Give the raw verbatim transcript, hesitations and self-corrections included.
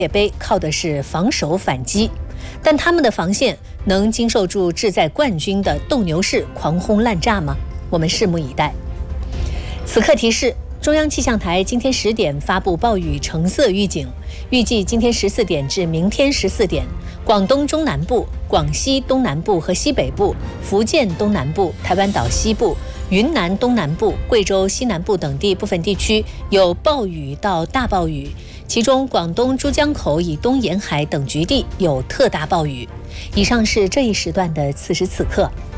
界杯靠的是防守反击，但他们的防线能经受住志在冠军的斗牛士狂轰滥炸吗？我们拭目以待。此刻提示：中央气象台今天十点发布暴雨橙色预警，预计今天十四点至明天十四点，广东中南部、广西东南部和西北部、福建东南部、台湾岛西部、云南东南部、贵州西南部等地部分地区有暴雨到大暴雨，其中广东珠江口以东沿海等局地有特大暴雨。以上是这一时段的此时此刻。